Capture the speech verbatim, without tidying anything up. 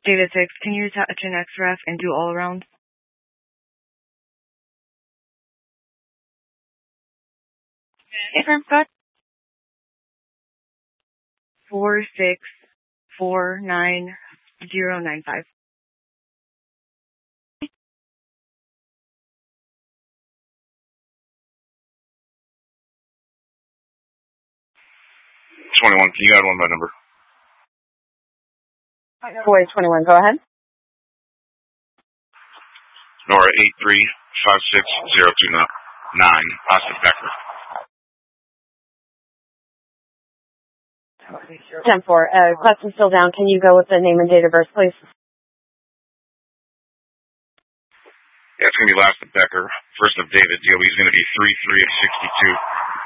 Data six, can you attach an X ref and do all around? Different cut. Four six four nine zero nine five. Twenty-one. Can you add one by number? Boy, twenty-one. Go ahead. Nora eight three five six zero two nine. Austin Becker. ten four. Uh, question still down. Can you go with the name and date of birth, please? Yeah, it's going to be last of Becker. First of David. D O B is going to be three three of sixty-two.